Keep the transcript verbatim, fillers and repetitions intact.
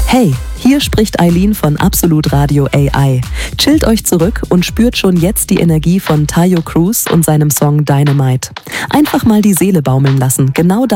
Hey, hier spricht Eileen von Absolut Radio A I. Chillt euch zurück und spürt schon jetzt die Energie von Tayo Cruz und seinem Song Dynamite. Einfach mal die Seele baumeln lassen, genau da